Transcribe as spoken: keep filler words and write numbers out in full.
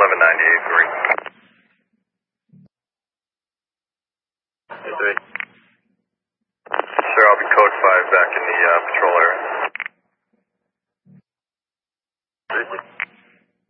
eleven ninety-eight three. Sure, I'll be code five back in the uh, patrol area.